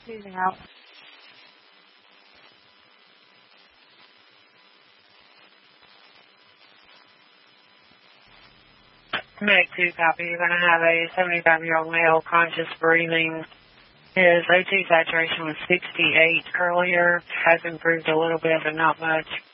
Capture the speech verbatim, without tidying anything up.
Breathing out. Meg two copy. You're going to have a seventy-five-year-old male conscious breathing. His O two saturation was sixty-eight earlier. Has improved a little bit, but not much.